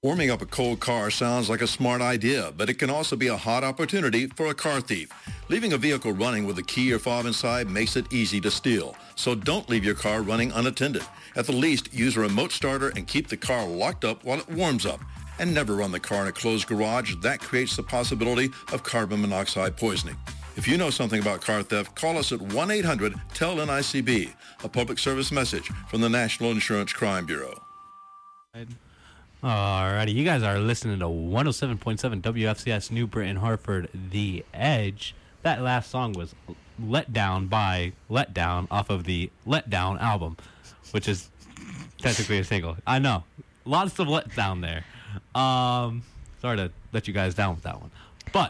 Warming up a cold car sounds like a smart idea, but it can also be a hot opportunity for a car thief. Leaving a vehicle running with a key or fob inside makes it easy to steal. So don't leave your car running unattended. At the least, use a remote starter and keep the car locked up while it warms up. And never run the car in a closed garage. That creates the possibility of carbon monoxide poisoning. If you know something about car theft, call us at 1-800-TEL-NICB, a public service message from the National Insurance Crime Bureau. Alrighty, you guys are listening to 107.7 WFCS New Britain Hartford, The Edge. That last song was Let Down by Let Down off of the Let Down album, which is technically a single. I know. Lots of let down there. Sorry to let you guys down with that one. But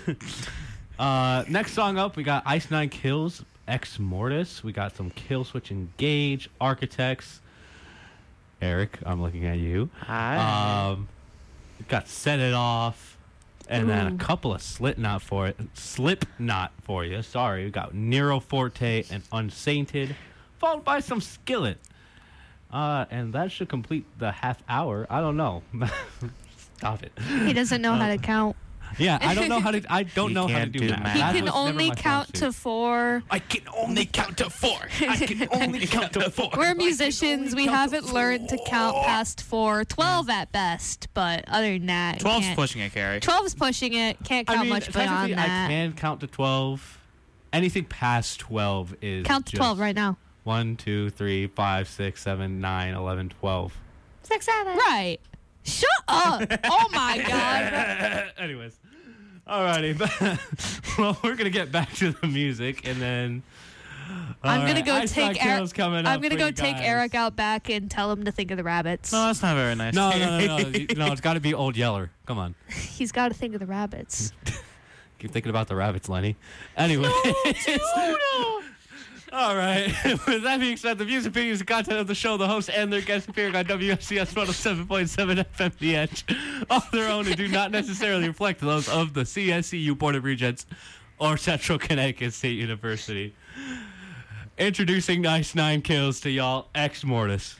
next song up, we got Ice Nine Kills, Ex Mortis. We got some Kill Switch Engage, Architects. Eric, I'm looking at you. Hi. We got Set It Off, and then a couple of Slipknot for you. Sorry, we got Nero Forte and Unsainted, followed by some Skillet. And that should complete the half hour. I don't know. Stop it. He doesn't know how to count. Yeah, I don't know how to. I don't know how to do math. He can only count to 4. I can only count to 4. I can only count to 4. We're musicians. We haven't learned to count past 4. 12 at best, but other than that, 12's pushing it, Carrie. 12 is pushing it. Can't count much beyond that. I can count to 12. Anything past 12 is count to 12 right now. 1, 2, 3, 5, 6, 7, 9, 11, 12. 6, 7. Right. Shut up! Oh my God. Anyways, alrighty. Well, we're gonna get back to the music, and then I'm gonna go take Eric. I'm gonna go take Eric out back and tell him to think of the rabbits. No, that's not very nice. No. No, it's got to be Old Yeller. Come on. He's got to think of the rabbits. Keep thinking about the rabbits, Lenny. Anyway. No. All right. With that being said, the views, opinions, and content of the show, the hosts, and their guests appearing on WFCS 107.7 FM The Edge are their own and do not necessarily reflect those of the CSCU Board of Regents or Central Connecticut State University. Introducing Ice Nine Kills to y'all, Ex Mortis.